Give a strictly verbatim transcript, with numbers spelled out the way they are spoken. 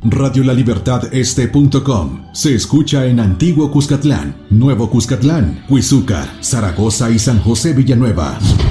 Radio La Libertad Este punto com. Se escucha en Antiguo Cuscatlán, Nuevo Cuscatlán, Huizúcar, Zaragoza y San José Villanueva.